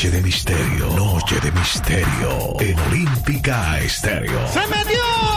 Noche de misterio. Noche de misterio. En Olímpica Estéreo. ¡Se metió!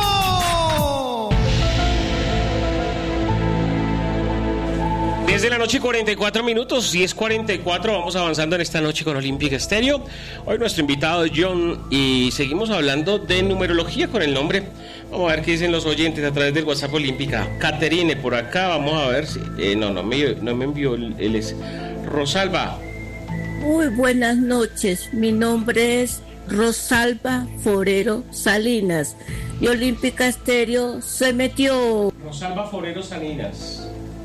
10 de la noche, 44 minutos, 10:44, vamos avanzando en esta noche con Olímpica Estéreo. Hoy nuestro invitado es John y seguimos hablando de numerología con el nombre. Vamos a ver qué dicen los oyentes a través del WhatsApp Olímpica. Caterine, por acá, vamos a ver si... no me envió él es Rosalba. Muy buenas noches, mi nombre es Rosalba Forero Salinas y Olímpica Estéreo se metió. Rosalba Forero Salinas.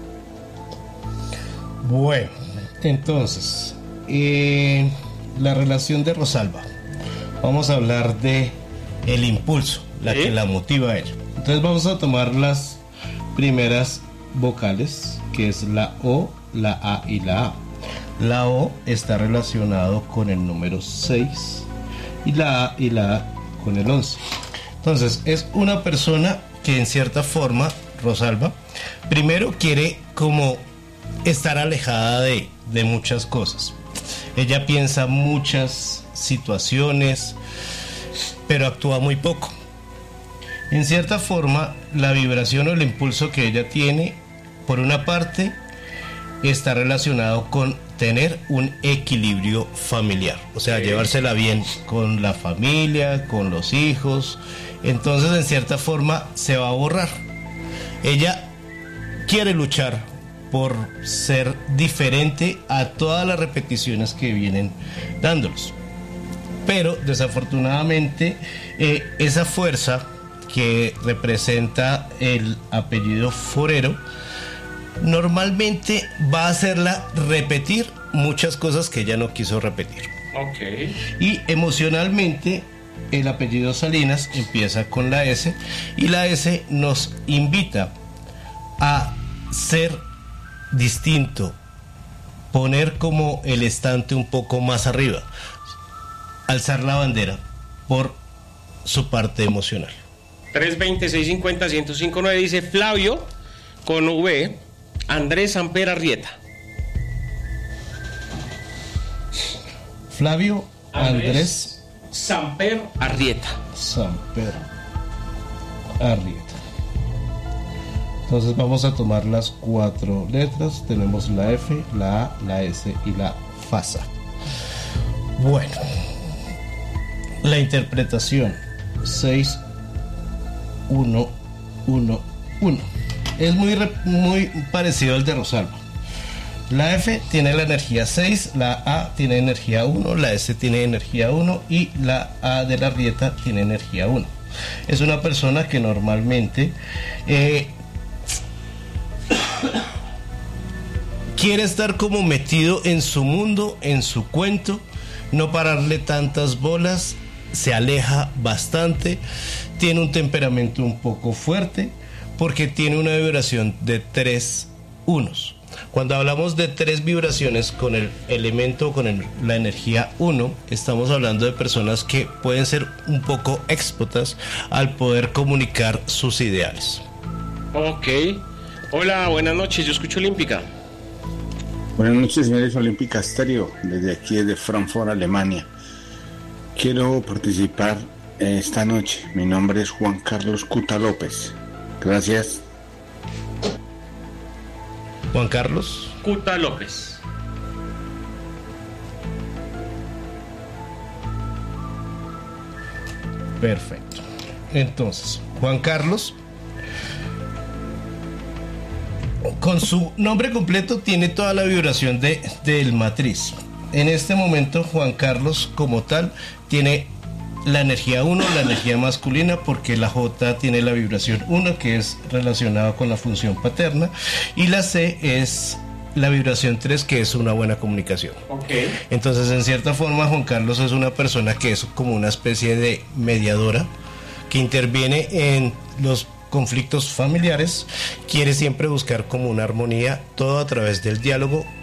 Bueno, entonces, la relación de Rosalba. Vamos a hablar de el impulso, la que la motiva a ella. Entonces vamos a tomar las primeras vocales, que es la O, la A y la A. La O está relacionado con el número 6 y la A con el 11. Entonces, es una persona que en cierta forma, Rosalba, primero quiere como estar alejada de muchas cosas. Ella piensa muchas situaciones, pero actúa muy poco. En cierta forma, la vibración o el impulso que ella tiene, por una parte, está relacionado con tener un equilibrio familiar, o sea, llevársela bien con la familia, con los hijos. Entonces, en cierta forma, se va a borrar. Ella quiere luchar por ser diferente a todas las repeticiones que vienen dándolos, pero desafortunadamente esa fuerza que representa el apellido Forero normalmente va a hacerla repetir muchas cosas que ella no quiso repetir. Okay. Y emocionalmente el apellido Salinas empieza con la S y la S nos invita a ser distinto, poner como el estante un poco más arriba, alzar la bandera por su parte emocional. 320-650-1059 dice Flavio con V, Andrés Samper Arrieta. Flavio Andrés Samper Arrieta. Samper Arrieta. Entonces vamos a tomar las 4 letras. Tenemos la F, la A, la S y la FASA. Bueno, la interpretación 6-1-1-1 es muy parecido al de Rosalba. La F tiene la energía 6, la A tiene energía 1, la S tiene energía 1 y la A de la Arrieta tiene energía 1. Es una persona que normalmente quiere estar como metido en su mundo, en su cuento, no pararle tantas bolas, se aleja bastante, tiene un temperamento un poco fuerte porque tiene una vibración de 3 unos. Cuando hablamos de 3 vibraciones con el elemento, la energía 1, estamos hablando de personas que pueden ser un poco expertas al poder comunicar sus ideales. Ok. Hola, buenas noches, yo escucho Olímpica. Buenas noches, señores Olímpica Estéreo, desde aquí, desde Frankfurt, Alemania. Quiero participar esta noche. Mi nombre es Juan Carlos Cuta López. Gracias. Juan Carlos Cuta López. Perfecto. Entonces, Juan Carlos, con su nombre completo, tiene toda la vibración del matriz. En este momento, Juan Carlos, como tal, tiene la energía 1, la energía masculina, porque la J tiene la vibración 1, que es relacionada con la función paterna, y la C es la vibración 3, que es una buena comunicación. Okay. Entonces, en cierta forma, Juan Carlos es una persona que es como una especie de mediadora, que interviene en los conflictos familiares, quiere siempre buscar como una armonía, todo a través del diálogo